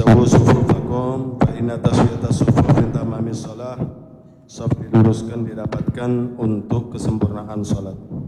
Sawu sufufakum fa inna taswiyata sufuf min tamamis shalah. Shaf diluruskan, dirapatkan untuk kesempurnaan salat.